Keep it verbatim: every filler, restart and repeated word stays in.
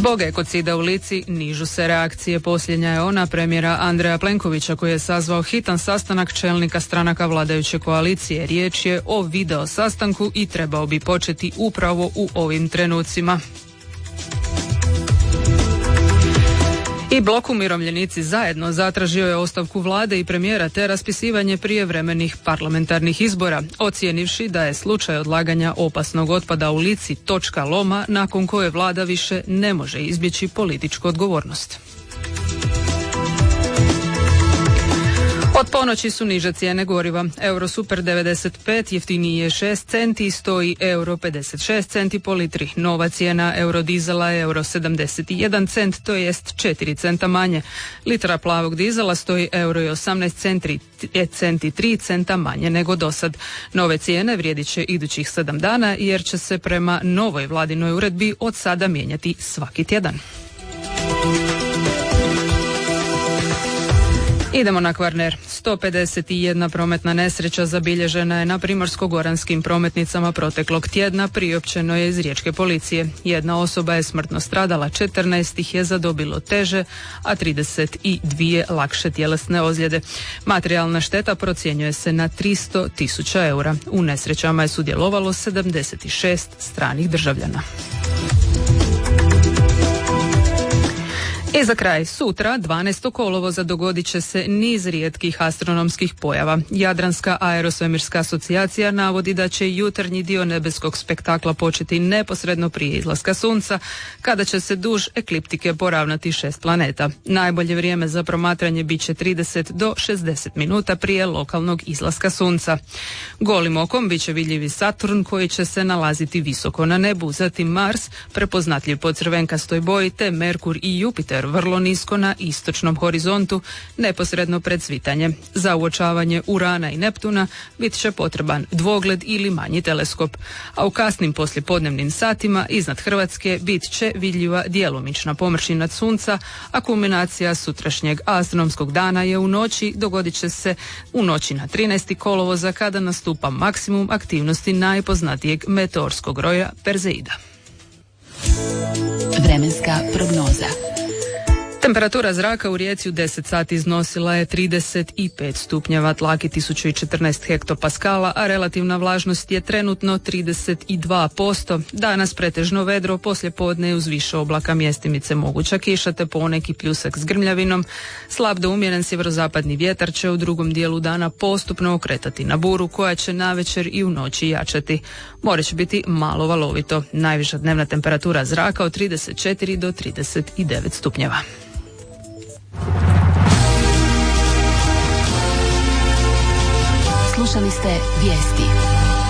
Zbog ekocida u Lici nižu se reakcije. Posljednja je ona premijera Andreja Plenkovića koji je sazvao hitan sastanak čelnika stranaka vladajuće koalicije. Riječ je o video sastanku i trebao bi početi upravo u ovim trenucima. I Blok Umirovljenici zajedno zatražio je ostavku vlade i premijera te raspisivanje prijevremenih parlamentarnih izbora, ocijenivši da je slučaj odlaganja opasnog otpada u Lici točka loma nakon koje vlada više ne može izbjeći političku odgovornost. Od ponoći su niže cijene goriva. Eurosuper devedeset pet jeftiniji je šest centi i stoji euro pedeset šest centi po litri. Nova cijena eurodizela je euro sedamdeset jedan cent, to jest četiri centa manje. Litra plavog dizela stoji euro i osamnaest centi, centi tri centa manje nego dosad. Nove cijene vrijedit će idućih sedam dana jer će se prema novoj vladinoj uredbi od sada mijenjati svaki tjedan. Idemo na Kvarner. sto pedeset jedna prometna nesreća zabilježena je na primorsko-goranskim prometnicama proteklog tjedna, priopćeno je iz riječke policije. Jedna osoba je smrtno stradala, četrnaest ih je zadobilo teže, a trideset dvije lakše tjelesne ozljede. Materijalna šteta procjenjuje se na tristo tisuća eura. U nesrećama je sudjelovalo sedamdeset šest stranih državljana. I za kraj, sutra, dvanaestog kolovoza, dogodit će se niz rijetkih astronomskih pojava. Jadranska aerosvemirska asocijacija navodi da će jutarnji dio nebeskog spektakla početi neposredno prije izlaska sunca, kada će se duž ekliptike poravnati šest planeta. Najbolje vrijeme za promatranje bit će trideset do šezdeset minuta prije lokalnog izlaska sunca. Golim okom bit će vidljivi Saturn koji će se nalaziti visoko na nebu, zatim Mars, prepoznatljiv po crvenkastoj boji, te Merkur i Jupiter vrlo nisko na istočnom horizontu, neposredno pred svitanje. Za uočavanje Urana i Neptuna bit će potreban dvogled ili manji teleskop, a u kasnim poslijepodnevnim satima iznad Hrvatske bit će vidljiva djelomična površina sunca, a kulminacija sutrašnjeg astronomskog dana je u noći, dogodit će se u noći na trinaestog kolovoza kada nastupa maksimum aktivnosti najpoznatijeg meteorskog roja Perzeida. Vremenska prognoza. Temperatura zraka u Rijeci u deset sati iznosila je trideset pet stupnjeva, tlak je tisuću četrnaest hektopaskala, a relativna vlažnost je trenutno trideset dva posto. Danas pretežno vedro, poslijepodne uz više oblaka, mjestimice moguća kiša te poneki pljusak s grmljavinom. Slab do umjeren sjeverozapadni vjetar će u drugom dijelu dana postupno okretati na buru koja će navečer i u noći jačati. More će biti malo valovito. Najviša dnevna temperatura zraka od trideset četiri do trideset devet stupnjeva. Slušali ste vijesti.